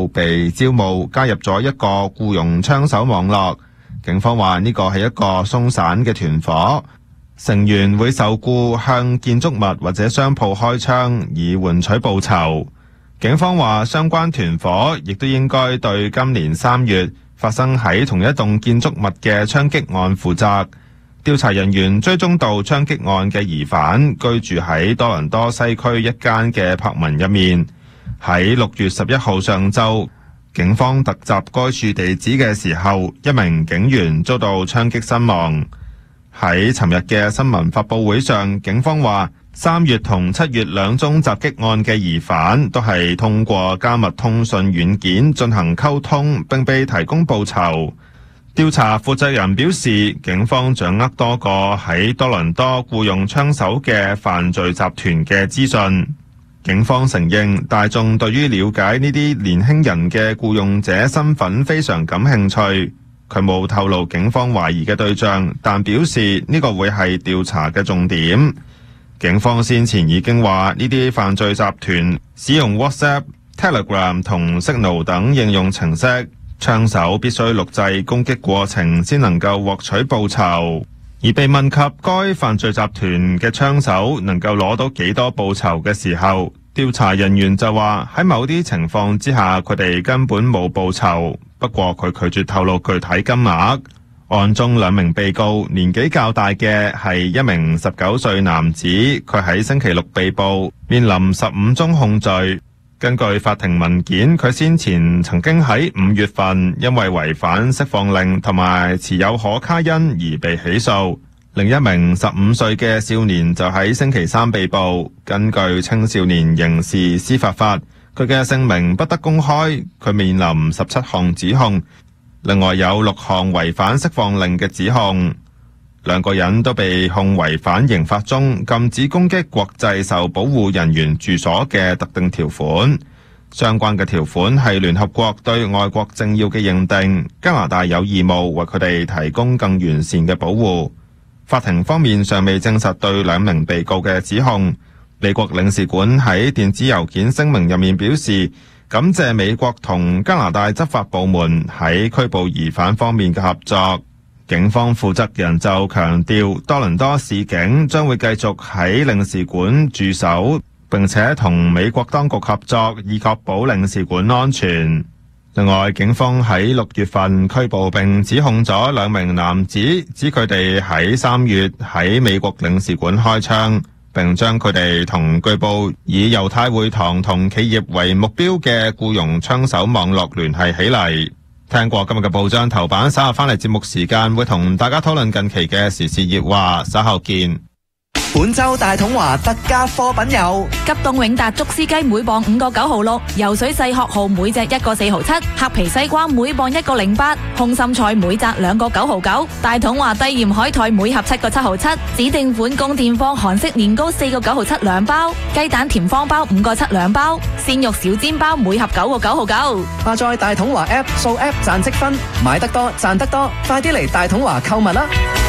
後被招募加入咗一個僱傭槍手網絡。警方話呢個係一個鬆散嘅團伙，成員會受僱向建築物或者商鋪開槍以換取報酬。警方話相關團伙亦都應該對今年3月發生喺同一棟建築物嘅槍擊案負責。調查人員追蹤到槍擊案嘅疑犯居住喺多倫多西區一間嘅柏文入面。喺6月11號上晝，警方突襲該處地址嘅時候，一名警員遭到槍擊身亡。喺尋日嘅新聞發佈會上，警方話3月同7月2宗襲擊案嘅疑犯都係通過加密通訊軟件進行溝通，並被提供報酬。調查負責人表示，警方掌握多個喺多倫多僱用槍手嘅犯罪集團嘅資訊。警方承認大眾對於了解呢啲年輕人嘅僱用者身份非常感興趣。佢冇透露警方懷疑嘅對象，但表示呢個會係調查嘅重點。警方先前已經話呢啲犯罪集團使用 WhatsApp、Telegram 同 Signal 等應用程式。槍手必須錄製攻擊過程先能夠獲取報酬，而被問及該犯罪集團嘅槍手能夠攞到幾多報酬嘅時候，調查人員就話喺某啲情況之下佢哋根本冇報酬，不過佢拒絕透露具體金額。案中2名被告年紀較大嘅係一名19歲男子，佢喺星期6被捕，面臨15宗控罪。根據法庭文件，佢先前曾經喺5月份因為違反釋放令同埋持有可卡因而被起訴。另一名15歲嘅少年就喺星期3被捕。根據青少年刑事司法法，佢嘅姓名不得公開。佢面臨17項指控，另外有6項違反釋放令嘅指控。2個人都被控違反刑法中禁止攻擊國際受保護人員住所嘅特定條款。相關嘅條款係聯合國對外國政要嘅認定，加拿大有義務為佢哋提供更完善嘅保護。法庭方面尚未證實對2名被告嘅指控。美國領事館喺電子郵件聲明入面表示，感謝美國同加拿大執法部門喺拘捕疑犯方面嘅合作。警方負責人就強調，多倫多市警將會繼續喺領事館駐守，並且同美國當局合作，以確保領事館安全。另外，警方喺6月份拘捕並指控咗2名男子，指佢哋喺3月喺美國領事館開槍，並將佢哋同據報以猶太會堂同企業為目標嘅僱傭槍手網絡聯繫起嚟。聽過今日嘅報章頭版，稍後翻嚟節目時間會同大家討論近期嘅時事熱話，稍後見。 本周大統華特價貨品有急凍永達竹絲雞每磅5個9毫6，游水細殼蠔每隻1個4毫7，黑皮西瓜每磅1個08，空心菜每紮2個9毫9，大統華低鹽海苔每盒7個7毫7，指定款供電方韓式年糕4個9毫7兩包，雞蛋甜方包5個7兩包，鮮肉小煎包每盒9個9毫9。 下載大統華 App， 掃 App 賺積分，買得多賺得多，快啲嚟大統華購物啦！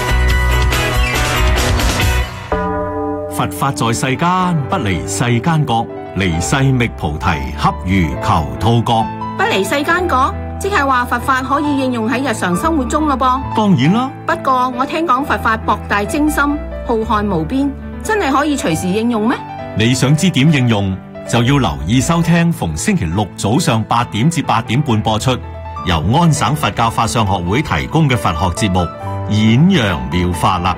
佛法在世間，不離世間覺，離世覓菩提，恰如求兔角。 不離世間覺，即係話佛法可以應用喺日常生活中咯噃。 當然啦， 不過我聽講佛法博大精深，浩瀚無邊，真係可以隨時應用咩？ 你想知點應用，就要留意收聽逢星期6早上8點至8點半播出，由安省佛教法相學會提供嘅佛學節目《演揚妙法》啦。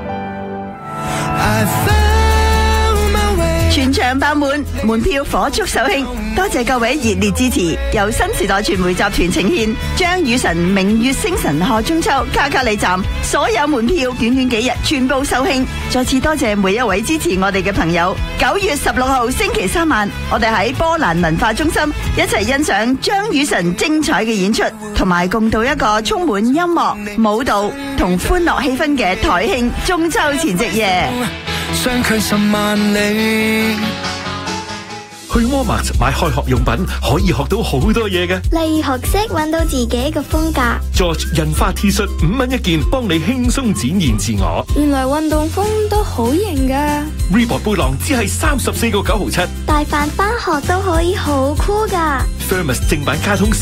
全場爆滿，門票火速售罄，多謝各位熱烈支持。由新時代傳媒集團呈獻張雨晨明月星辰賀中秋卡卡里站，所有門票短短幾日全部售罄。再次多謝每一位支持我哋嘅朋友。9月16號星期3晚，我哋喺波蘭文化中心一齊欣賞張雨晨精彩嘅演出，同埋共度一個充滿音樂、舞蹈同歡樂氣氛嘅台慶中秋前夕夜。 相距10萬里。去 Walmart 買開學用品可以學到好多嘢嘅， 例如學識揾到自己嘅風格。 George 印花 T 恤5蚊一件，幫你輕鬆展現自我。 原來運動風都好型噶。 Reebok 背囊只係34個9毫7， 大飯返學都可以好酷噶。 Thermos 正版卡通